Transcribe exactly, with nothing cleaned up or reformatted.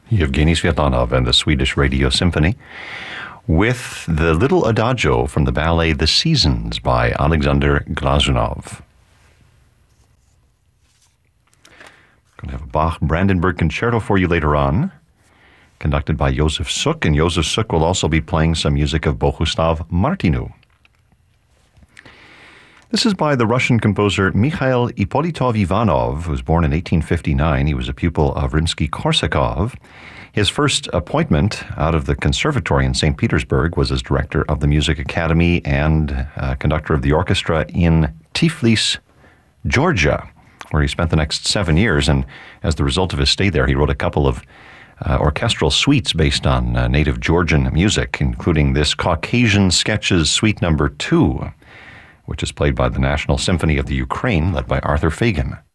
Yevgeny Sviatlanov and the Swedish Radio Symphony with the little adagio from the ballet The Seasons by Alexander Glazunov. Going to have a Bach Brandenburg Concerto for you later on, conducted by Josef Suk, and Josef Suk will also be playing some music of Bohuslav Martinu. This is by the Russian composer Mikhail Ippolitov Ivanov, who was born in eighteen fifty-nine. He was a pupil of Rimsky-Korsakov. His first appointment out of the conservatory in Saint Petersburg was as director of the Music Academy and uh, conductor of the orchestra in Tiflis, Georgia, where he spent the next seven years. And as the result of his stay there, he wrote a couple of uh, orchestral suites based on uh, native Georgian music, including this Caucasian Sketches Suite Number Two, which is played by the National Symphony of the Ukraine, led by Arthur Fagan.